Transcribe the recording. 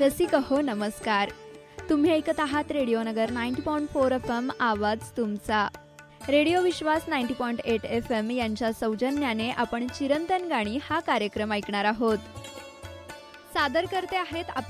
रसिक हो नमस्कार. तुम्ही ऐकत आहात रेडिओ नगर 90.4 FM आवाज तुमचा. रेडिओ विश्वास 90.8 FM यांच्या सौजन्याने आपण चिरंतन गाणी हा कार्यक्रम ऐकणार आहोत. सादर करते आहेत